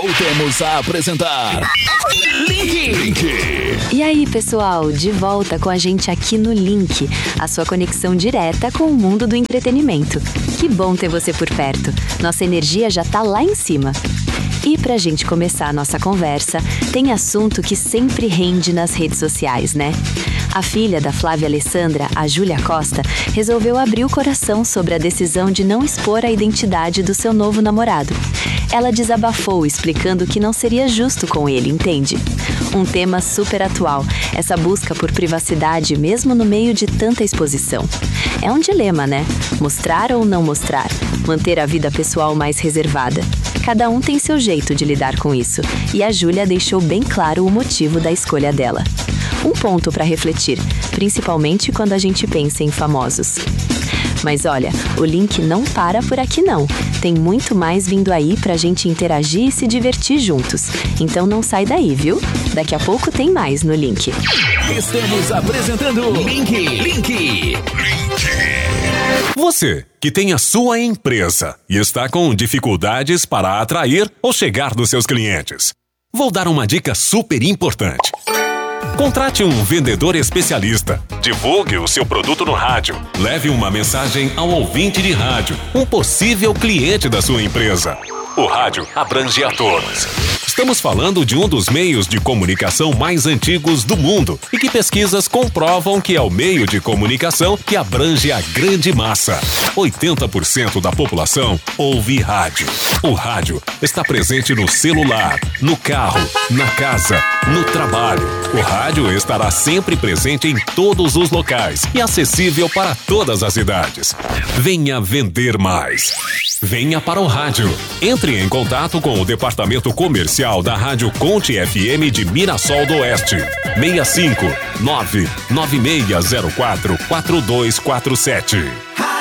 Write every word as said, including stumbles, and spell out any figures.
voltamos a apresentar Link. Link. E aí, pessoal, de volta com a gente aqui no Link, a sua conexão direta com o mundo do entretenimento. Que bom ter você por perto. Nossa energia já tá lá em cima. E pra gente começar a nossa conversa, tem assunto que sempre rende nas redes sociais, né? A filha da Flávia Alessandra, a Júlia Costa, resolveu abrir o coração sobre a decisão de não expor a identidade do seu novo namorado. Ela desabafou, explicando que não seria justo com ele, entende? Um tema super atual, essa busca por privacidade mesmo no meio de tanta exposição. É um dilema, né? Mostrar ou não mostrar? Manter a vida pessoal mais reservada? Cada um tem seu jeito de lidar com isso, e a Júlia deixou bem claro o motivo da escolha dela. Um ponto para refletir, principalmente quando a gente pensa em famosos. Mas olha, o Link não para por aqui não. Tem muito mais vindo aí pra gente interagir e se divertir juntos. Então não sai daí, viu? Daqui a pouco tem mais no Link. Estamos apresentando Link. Link. Você que tem a sua empresa e está com dificuldades para atrair ou chegar nos seus clientes. Vou dar uma dica super importante. Contrate um vendedor especialista. Divulgue o seu produto no rádio. Leve uma mensagem ao ouvinte de rádio, um possível cliente da sua empresa. O rádio abrange a todos. Estamos falando de um dos meios de comunicação mais antigos do mundo e que pesquisas comprovam que é o meio de comunicação que abrange a grande massa. oitenta por cento da população ouve rádio. O rádio está presente no celular, no carro, na casa, no trabalho. O rádio estará sempre presente em todos os locais e acessível para todas as idades. Venha vender mais. Venha para o rádio. Entre em contato com o departamento comercial da Rádio Conte F M de Mirassol do Oeste. seis cinco nove nove seis zero quatro quatro dois quatro sete.